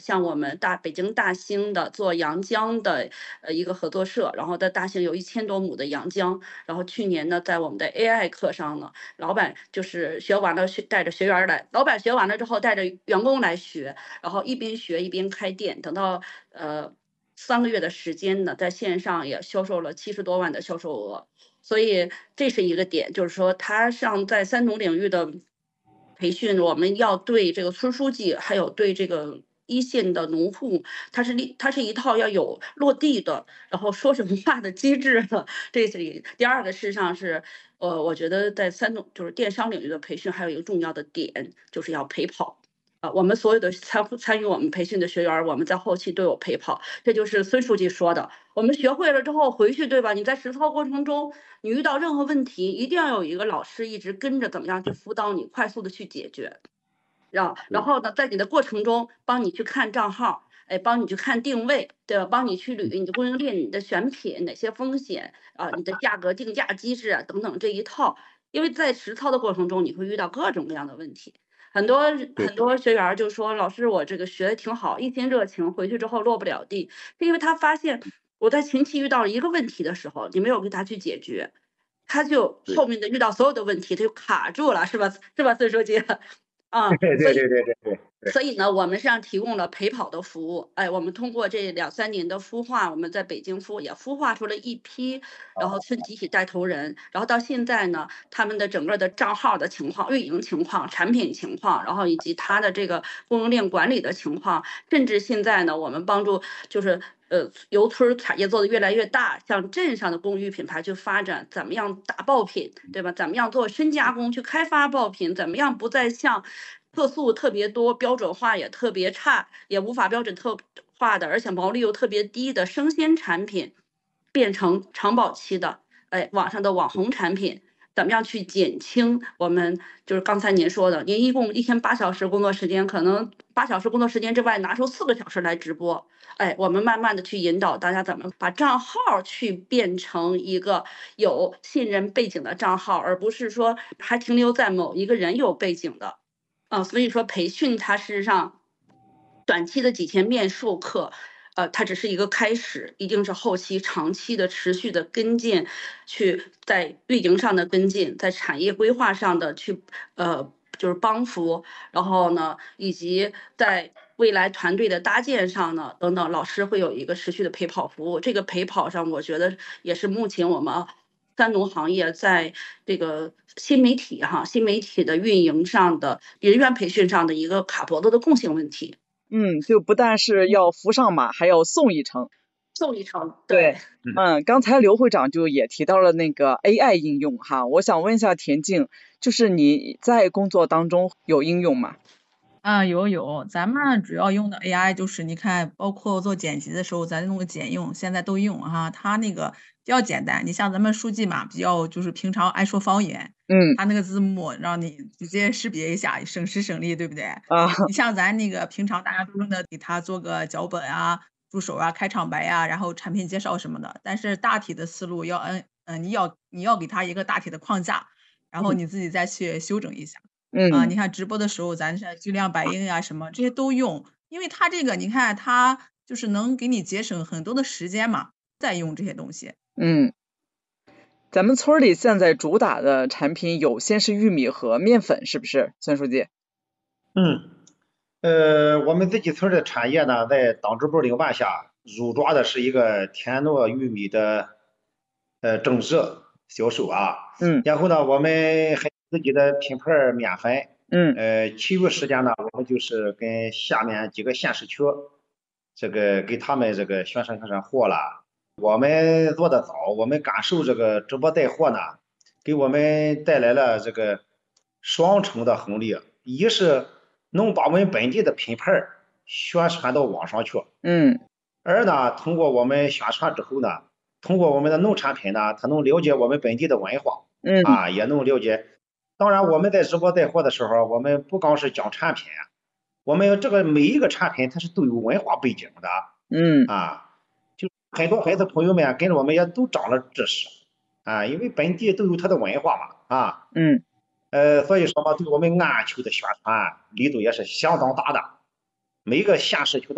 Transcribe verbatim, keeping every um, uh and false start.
像我们大北京大兴的做阳江的呃一个合作社，然后在大兴有一千多亩的阳江，然后去年呢，在我们的 A I 课上呢，老板就是学完了学带着学员来，老板学完了之后带着员工来学，然后一边学一边开店，等到呃三个月的时间呢，在线上也销售了七十多万的销售额。所以这是一个点，就是说他像在三农领域的培训，我们要对这个村书记，还有对这个一线的农户，它是一它是一套要有落地的，然后说什么话的机制的。这是一第二个，事实上是，呃，我觉得在三农就是电商领域的培训，还有一个重要的点，就是要陪跑。啊，我们所有的参参与我们培训的学员，我们在后期都有陪跑，这就是孙书记说的。我们学会了之后回去，对吧？你在实操过程中，你遇到任何问题，一定要有一个老师一直跟着，怎么样去辅导你，快速的去解决。然然后呢，在你的过程中，帮你去看账号，哎，帮你去看定位，对吧？帮你去捋你的供应链、你的选品哪些风险啊，你的价格定价机制啊等等这一套。因为在实操的过程中，你会遇到各种各样的问题。很多很多学员就说：“老师，我这个学的挺好，一心热情，回去之后落不了地。”是因为他发现我在前期遇到了一个问题的时候，你没有给他去解决，他就后面的遇到所有的问题，他就卡住了，是吧？是吧，孙书记？啊， 对所以对对对对对。 所以呢，我们实际上提供了陪跑的服务。哎，我们通过这两三年的孵化，我们在北京孵也孵化出了一批，然后村集体带头人。然后到现在呢，他们的整个的账号的情况、运营情况、产品情况，然后以及他的这个供应链管理的情况，甚至现在呢，我们帮助就是呃由村产业做得越来越大，像镇上的公寓品牌去发展，怎么样打爆品，对吧？怎么样做深加工去开发爆品？怎么样不再像色素特别多、标准化也特别差、也无法标准特化的，而且毛利又特别低的生鲜产品，变成长保期的，哎，网上的网红产品，怎么样去减轻我们就是刚才您说的，您一共一天八小时工作时间，可能八小时工作时间之外拿出四个小时来直播，哎，我们慢慢的去引导大家怎么把账号去变成一个有信任背景的账号，而不是说还停留在某一个人有背景的。啊，所以说培训它事实上短期的几天面授课，呃，它只是一个开始，一定是后期长期的持续的跟进，去在运营上的跟进，在产业规划上的去呃就是帮扶，然后呢，以及在未来团队的搭建上呢，等等，老师会有一个持续的陪跑服务。这个陪跑上，我觉得也是目前我们三农行业在这个新媒体哈，新媒体的运营上的人员培训上的一个卡脖子的共性问题。 嗯，就不但是要扶上马，还要送一程。 送一程， 对， 对。 嗯，刚才刘会长就也提到了那个 A I 应用哈，我想问一下田静，就是你在工作当中有应用吗？ 啊，有有，咱们主要用的 A I 就是你看，包括做剪辑的时候，咱弄个剪映，现在都用哈。它那个比较简单，你像咱们书记嘛，比较就是平常爱说方言， 嗯， 它那个字幕让你直接识别一下，省时省力，对不对？ 啊， 你像咱那个平常大家都用的，给他做个脚本啊、助手啊、开场白啊，然后产品介绍什么的，但是大体的思路要嗯嗯，你要你要给他一个大体的框架，然后你自己再去修整一下。啊，你嗯看直播的时候，咱是巨量百映啊什么这些都用，因为它这个你看它就是能给你节省很多的时间嘛，再用这些东西。 嗯，咱们村里现在主打的产品有鲜食玉米和面粉，是不是，孙书记？ 嗯，呃，我们自己村的产业呢，在党支部领办下，主抓的是一个田糯玉米的呃种植销售啊。 嗯然后呢，我们还有自己的品牌面粉。 嗯呃，其余时间呢，我们就是跟下面几个县市区，这个给他们这个宣传宣传货了。我们做的早，我们感受这个直播带货呢，给我们带来了这个双重的红利。一是能把我们本地的品牌宣传到网上去， 嗯二呢，通过我们宣传之后呢，通过我们的农产品呢，他能了解我们本地的文化嗯啊，也能了解。当然，我们在直播带货的时候，我们不光是讲产品，我们这个每一个产品它是都有文化背景的嗯啊。就很多孩子朋友们跟着我们也都长了知识啊，因为本地都有它的文化嘛啊。 嗯呃，所以说嘛，对我们安丘的宣传力度也是相当大的，每个县市区的。